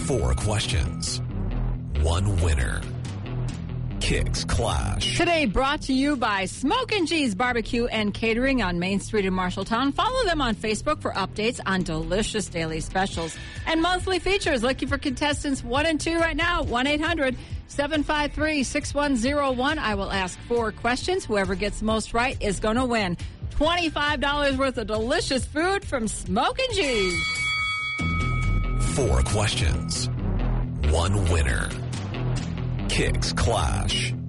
4 questions, 1 winner. Kicks Clash. Today brought to you by Smokin' G's Barbecue and Catering on Main Street in Marshalltown. Follow them on Facebook for updates on delicious daily specials and monthly features. Looking for contestants 1 and 2 right now. 1-800-753-6101. I will ask 4 questions. Whoever gets the most right is going to win $25 worth of delicious food from Smokin' G's. 4 questions, 1 winner. Kicks Clash.